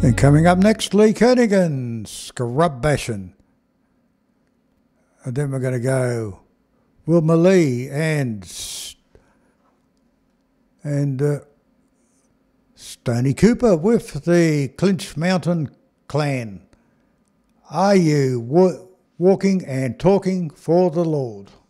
And coming up next, Lee Kernaghan, Scrub Bashin'. And then we're going to go Wilma Lee and Stony Cooper with the Clinch Mountain Clan. Are you walking and talking for the Lord?